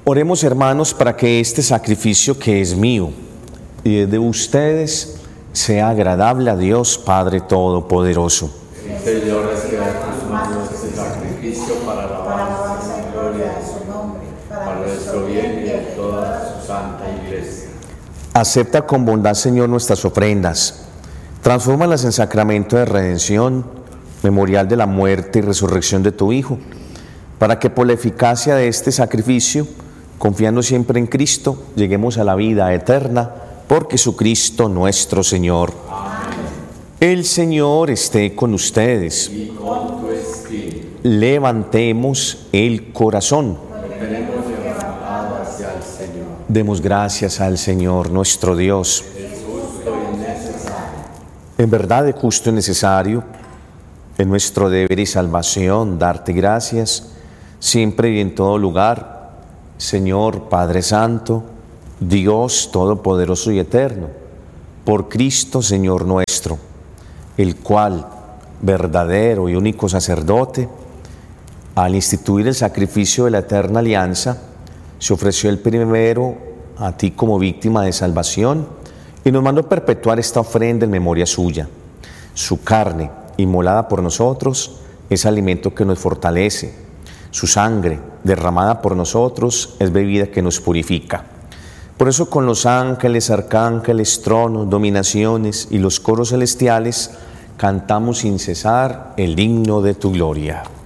Oremos, hermanos, para que este sacrificio que es mío y es de ustedes sea agradable a Dios Padre Todopoderoso. Señor, reciba de tus manos este sacrificio para la alabanza y gloria de su nombre, para nuestro bien y de toda su santa Iglesia. Acepta con bondad, Señor, nuestras ofrendas. Transfórmalas en sacramento de redención, memorial de la muerte y resurrección de tu Hijo, para que por la eficacia de este sacrificio, confiando siempre en Cristo, lleguemos a la vida eterna por Jesucristo nuestro Señor. Amén. El Señor esté con ustedes. Y con tu espíritu. Levantemos el corazón. Lo tenemos levantado hacia el Señor. Demos gracias al Señor nuestro Dios. Es justo y necesario. En verdad es justo y necesario, en nuestro deber y salvación, darte gracias, siempre y en todo lugar, Señor Padre Santo, Dios Todopoderoso y Eterno, por Cristo Señor nuestro, el cual, verdadero y único sacerdote, al instituir el sacrificio de la eterna alianza, se ofreció el primero a ti como víctima de salvación y nos mandó perpetuar esta ofrenda en memoria suya. Su carne, inmolada por nosotros, es alimento que nos fortalece. Su sangre, derramada por nosotros, es bebida que nos purifica. Por eso con los ángeles, arcángeles, tronos, dominaciones y los coros celestiales, cantamos sin cesar el himno de tu gloria.